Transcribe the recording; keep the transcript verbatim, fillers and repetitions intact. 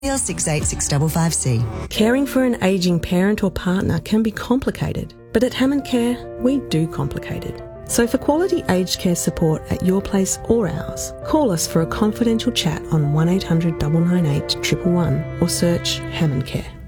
L six eight six five five C. Caring for an ageing parent or partner can be complicated, but at Hammond Care, we do complicated. So for quality aged care support at your place or ours, call us for a confidential chat on one eight hundred nine nine eight one one one or search Hammond Care.